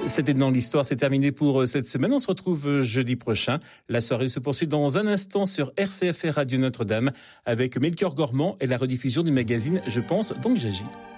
C'était dans l'histoire, c'est terminé pour cette semaine. On se retrouve jeudi prochain. La soirée se poursuit dans un instant sur RCF et Radio Notre-Dame avec Melchior Gormand et la rediffusion du magazine Je pense donc j'agis.